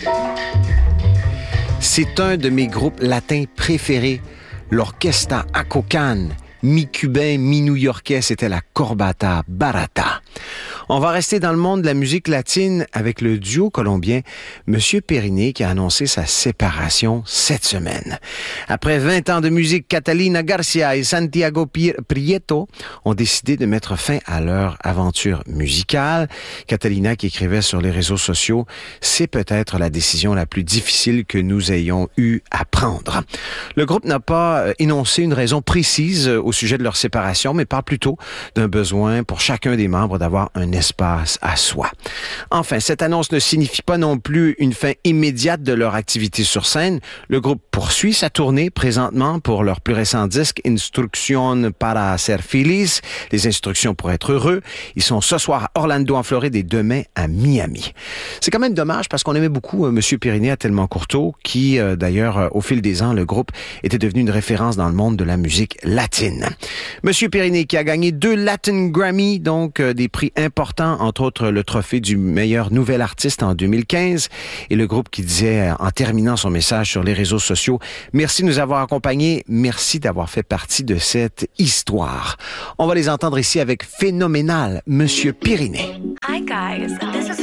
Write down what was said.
C'est un de mes groupes latins préférés, l'Orquesta Acocan. Mi-cubain, mi-new-yorkais, c'était la Corbata Barata. On va rester dans le monde de la musique latine avec le duo colombien Monsieur Periné qui a annoncé sa séparation cette semaine. Après 20 ans de musique, Catalina Garcia et Santiago Prieto ont décidé de mettre fin à leur aventure musicale. Catalina qui écrivait sur les réseaux sociaux, c'est peut-être la décision la plus difficile que nous ayons eu à prendre. Le groupe n'a pas énoncé une raison précise au sujet de leur séparation, mais parle plutôt d'un besoin pour chacun des membres d'avoir un espace à soi. Enfin, cette annonce ne signifie pas non plus une fin immédiate de leur activité sur scène. Le groupe poursuit sa tournée présentement pour leur plus récent disque Instrucción para ser feliz, les instructions pour être heureux. Ils sont ce soir à Orlando en Floride et demain à Miami. C'est quand même dommage parce qu'on aimait beaucoup Monsieur Periné à tellement courteau qui, d'ailleurs, au fil des ans, le groupe était devenu une référence dans le monde de la musique latine. Monsieur Periné qui a gagné 2 Latin Grammy, donc des prix importants, entre autres le trophée du meilleur nouvel artiste en 2015. Et le groupe qui disait, en terminant son message sur les réseaux sociaux, « Merci de nous avoir accompagnés, merci d'avoir fait partie de cette histoire ». On va les entendre ici avec Phénoménal, Monsieur Periné. Hi guys, this is